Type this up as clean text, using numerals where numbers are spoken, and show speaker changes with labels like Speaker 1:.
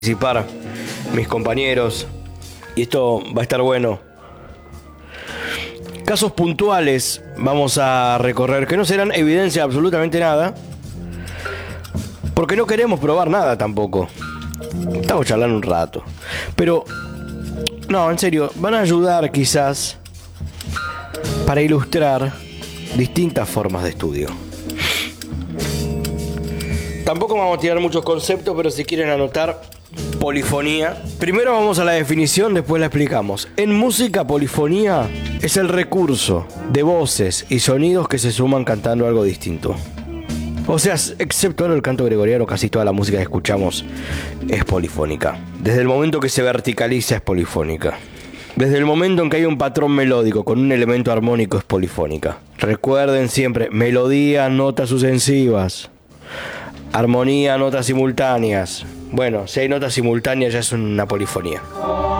Speaker 1: participar mis compañeros y esto va a estar bueno. Casos puntuales vamos a recorrer que no serán evidencia de absolutamente nada, porque no queremos probar nada tampoco. Estamos charlando un rato, pero no, en serio, van a ayudar quizás para ilustrar distintas formas de estudio. Tampoco vamos a tirar muchos conceptos, pero si quieren anotar, polifonía. Primero vamos a la definición, después la explicamos. En música, polifonía es el recurso de voces y sonidos que se suman cantando algo distinto. O sea, excepto en el canto gregoriano, casi toda la música que escuchamos es polifónica. Desde el momento que se verticaliza es polifónica. Desde el momento en que hay un patrón melódico con un elemento armónico es polifónica. Recuerden siempre, melodía, notas sucesivas. Armonía, notas simultáneas. Bueno, si hay notas simultáneas ya es una polifonía.